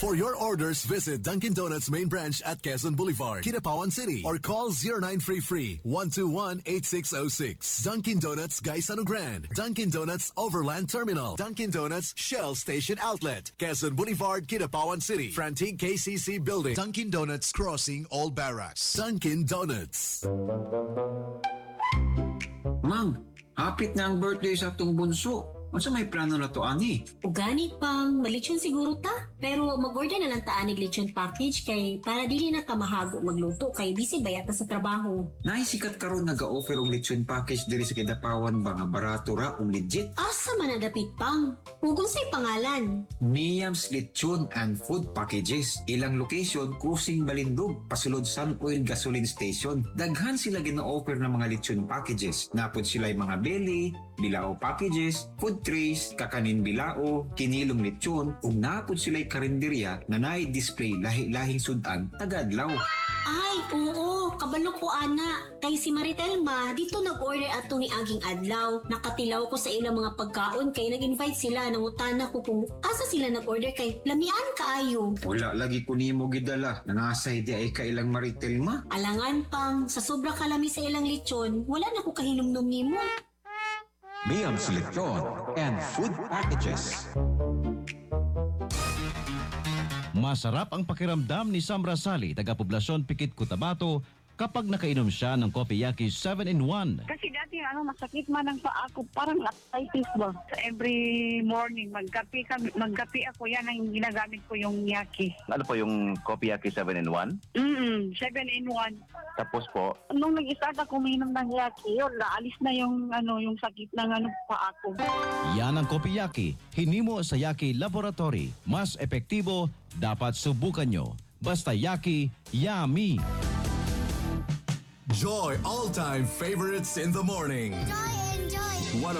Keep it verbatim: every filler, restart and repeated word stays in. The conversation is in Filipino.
For your orders, visit Dunkin' Donuts main branch at Quezon Boulevard, Kidapawan City, or call zero nine three three, one two one, eight six zero six. Dunkin' Donuts Gaisano Grand, Dunkin' Donuts Overland Terminal, Dunkin' Donuts Shell Station Outlet, Quezon Boulevard, Kidapawan City, Frantic K C C Building, Dunkin' Donuts Crossing All Barracks. Dunkin' Donuts. Mang, hapit na ang birthday sa atong bunso. Unsa may plano na to, ani? Ugani pang malitsyon siguro ta. Pero mag-order na lang ta anig litsyon package kay para dili na ka mahago magluto kay busy bayat na sa trabaho. Naisikat karon naga-offer og lechon package diri sa Kidapawan ba nga barato ra ug legit? Asa man nadapit pang? Ugong say pangalan. Miam's Lechon and Food Packages. Ilang location, Cruising Balindog, pasulod Sun Oil Gasoline Station. Daghan sila gina-offer ng mga lechon packages. Napod sila yung mga belly, bilao packages, food trays, kakanin bilao, kinilong lechon, ug napod sila'y karinderya na nai-display lahi-lahing sudan tagadlaw. Ay, oo, kabalo ko ana. Kay si Maritel ma, dito nag-order ato ni Aging Adlaw. Nakatilaw ko sa ilang mga pagkaon kay nag-invite sila. Nangutana ko kung asa sila nag-order kay lamian kaayo. Wala lagi ko nimo gidala. Nangasay di ay kailang Maritel ma. Alangan pang, sa sobra kalami sa ilang lechon, wala na ko kahinumdum nimo. Miam's Lechon and Food Packages. Masarap ang pakiramdam ni Sam Rasali, taga-poblasyon Pikit, Cotabato, kapag nakainom siya ng Kopiyaki seven in one. Kasi dati ano, masakit man ang paa ko, parang arthritis ba. Every morning, magkape, kami, magkape ako, yan ang ginagamit ko yung yaki. Ano po yung Kopiyaki seven in one? Mm seven in one. Tapos po, Nung nag-start ako uminom ng yaki, yun, naalis na yung, ano, yung sakit ng ano, paa ko. Yan ang Kopiyaki, hinimo sa Yaki Laboratory. Mas epektibo, dapat subukan nyo. Basta Yaki, yummy! Joy all-time favorites in the morning. Joy and Joy.